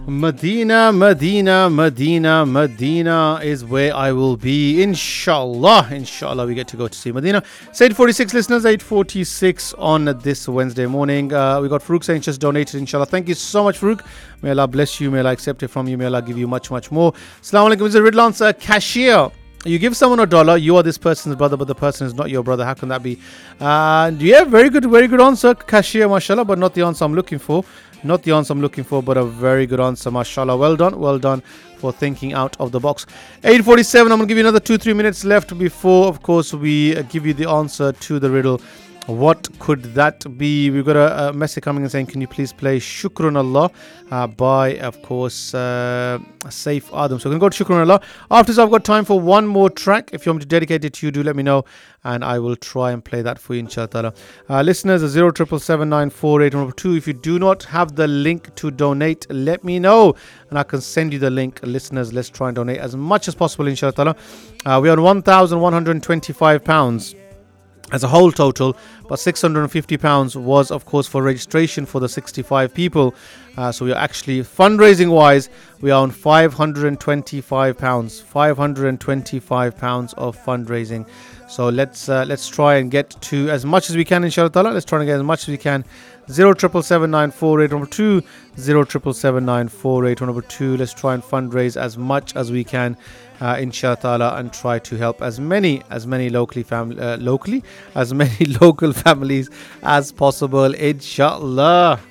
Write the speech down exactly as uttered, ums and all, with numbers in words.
Medina, Medina, Medina, Medina is where I will be. Inshallah, inshallah, we get to go to see Medina. It's eight forty-six listeners, eight forty-six on this Wednesday morning. Uh, we got Farouk saying just donated, inshallah. Thank you so much, Farouk. May Allah bless you. May Allah accept it from you. May Allah give you much, much more. Assalamu alaikum. It's a riddle answer. Cashier. You give someone a dollar, you are this person's brother, but the person is not your brother. How can that be? Uh, yeah, very good, very good answer. Cashier, mashallah, but not the answer I'm looking for. Not the answer I'm looking for, but a very good answer, mashallah. Well done, well done for thinking out of the box. eight forty-seven, I'm going to give you another two, three minutes left before, of course, we uh, give you the answer to the riddle. What could that be? We've got a, a message coming and saying, can you please play Shukrun Allah uh, by, of course, uh, Saif Adam. So we're going to go to Shukrun Allah. After this, I've got time for one more track. If you want me to dedicate it to you, do let me know. And I will try and play that for you, inshallah. Uh, listeners, zero triple seven nine four eight one two. If you do not have the link to donate, let me know. And I can send you the link. Listeners, let's try and donate as much as possible, inshallah. Uh, we are on one thousand one hundred twenty-five pounds. As a whole total, but six hundred fifty pounds was, of course, for registration for the sixty-five people. Uh, so we are actually, fundraising wise, we are on five hundred twenty-five pounds. five hundred twenty-five pounds of fundraising. So let's uh, let's try and get to as much as we can, inshallah ta'ala. Let's try and get as much as we can. zero triple seven nine four eight one two. zero triple seven nine four eight one two. Let's try and fundraise as much as we can. Uh, inshallah ta'ala, and try to help as many as many locally family uh, locally as many local families as possible, inshallah.